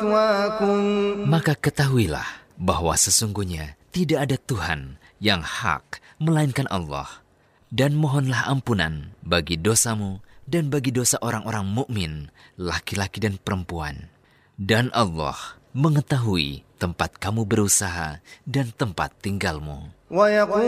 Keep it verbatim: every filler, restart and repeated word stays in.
Maka ketahuilah bahwa sesungguhnya tidak ada Tuhan yang hak melainkan Allah. Dan mohonlah ampunan bagi dosamu dan bagi dosa orang-orang mukmin, laki-laki dan perempuan. Dan Allah mengetahui tempat kamu berusaha dan tempat tinggalmu.